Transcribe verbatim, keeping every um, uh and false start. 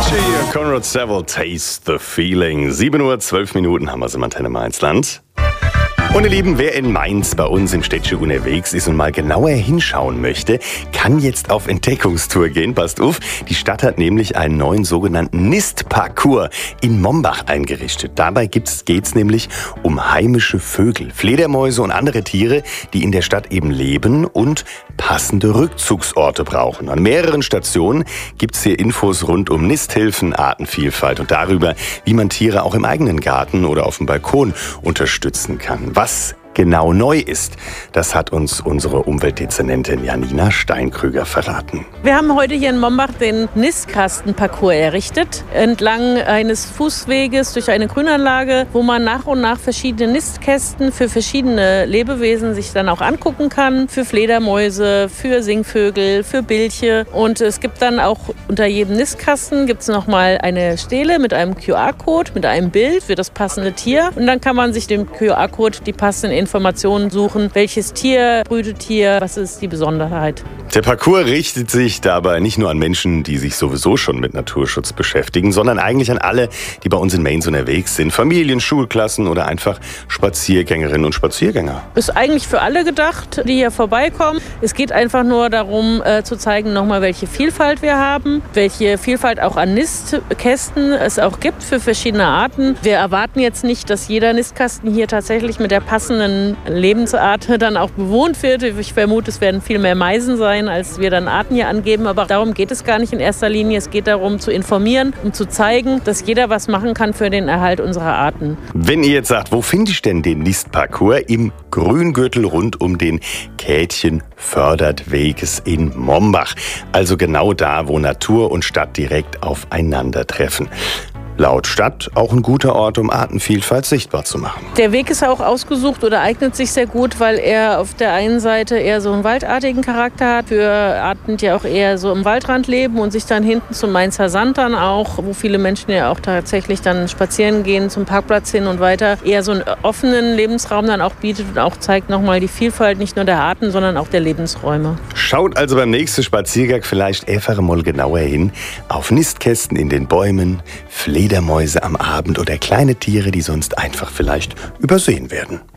Avicii, Conrad Sewell, Taste the Feeling. sieben Uhr, zwölf Minuten haben wir es im Antenne Mainzland. Und ihr Lieben, wer in Mainz bei uns im Städtchen unterwegs ist und mal genauer hinschauen möchte, kann jetzt auf Entdeckungstour gehen. Passt auf, die Stadt hat nämlich einen neuen sogenannten Nistparcours in Mombach eingerichtet. Dabei geht es nämlich um heimische Vögel, Fledermäuse und andere Tiere, die in der Stadt eben leben und passende Rückzugsorte brauchen. An mehreren Stationen gibt es hier Infos rund um Nisthilfen, Artenvielfalt und darüber, wie man Tiere auch im eigenen Garten oder auf dem Balkon unterstützen kann. Was genau neu ist, das hat uns unsere Umweltdezernentin Janina Steinkrüger verraten. Wir haben heute hier in Mombach den Nistkastenparcours errichtet, entlang eines Fußweges durch eine Grünanlage, wo man nach und nach verschiedene Nistkästen für verschiedene Lebewesen sich dann auch angucken kann. Für Fledermäuse, für Singvögel, für Bilche. Und es gibt dann auch unter jedem Nistkasten gibt es nochmal eine Stele mit einem Q R-Code, mit einem Bild für das passende Tier. Und dann kann man sich dem Q R-Code die passenden Informationen suchen, welches Tier brütet hier, was ist die Besonderheit. Der Parcours richtet sich dabei nicht nur an Menschen, die sich sowieso schon mit Naturschutz beschäftigen, sondern eigentlich an alle, die bei uns in Mainz unterwegs sind. Familien, Schulklassen oder einfach Spaziergängerinnen und Spaziergänger. Ist eigentlich für alle gedacht, die hier vorbeikommen. Es geht einfach nur darum, äh, zu zeigen nochmal, welche Vielfalt wir haben, welche Vielfalt auch an Nistkästen es auch gibt für verschiedene Arten. Wir erwarten jetzt nicht, dass jeder Nistkasten hier tatsächlich mit der passenden Lebensart dann auch bewohnt wird. Ich vermute, es werden viel mehr Meisen sein, als wir dann Arten hier angeben. Aber darum geht es gar nicht in erster Linie. Es geht darum, zu informieren, um zu zeigen, dass jeder was machen kann für den Erhalt unserer Arten. Wenn ihr jetzt sagt, wo finde ich denn den Nistparcours? Im Grüngürtel rund um den Kätchen-Fördert-Weges in Mombach. Also genau da, wo Natur und Stadt direkt aufeinandertreffen. Laut Stadt auch ein guter Ort, um Artenvielfalt sichtbar zu machen. Der Weg ist auch ausgesucht oder eignet sich sehr gut, weil er auf der einen Seite eher so einen waldartigen Charakter hat, für Arten, die auch eher so im Waldrand leben und sich dann hinten zum Mainzer Sand dann auch, wo viele Menschen ja auch tatsächlich dann spazieren gehen, zum Parkplatz hin und weiter, eher so einen offenen Lebensraum dann auch bietet und auch zeigt nochmal die Vielfalt nicht nur der Arten, sondern auch der Lebensräume. Schaut also beim nächsten Spaziergang vielleicht einfach mal genauer hin auf Nistkästen in den Bäumen, Fledermäuse am Abend oder kleine Tiere, die sonst einfach vielleicht übersehen werden.